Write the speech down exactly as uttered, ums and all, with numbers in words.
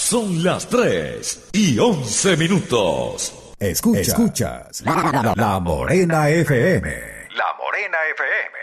Son las tres y once minutos. Escuchas, Escuchas la, la, la Morena F M. La Morena F M.